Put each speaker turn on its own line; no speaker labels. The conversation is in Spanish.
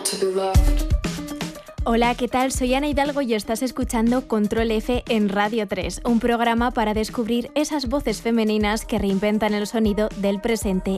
Hola, ¿qué tal? Soy Ana Hidalgo y estás escuchando Control F en Radio 3, un programa para descubrir esas voces femeninas que reinventan el sonido del presente